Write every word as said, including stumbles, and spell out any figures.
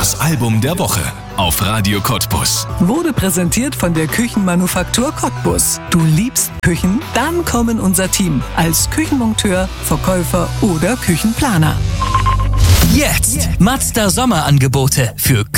Das Album der Woche auf Radio Cottbus. Wurde präsentiert von der Küchenmanufaktur Cottbus. Du liebst Küchen? Dann komm in unser Team als Küchenmonteur, Verkäufer oder Küchenplaner. Jetzt Mazda Sommerangebote für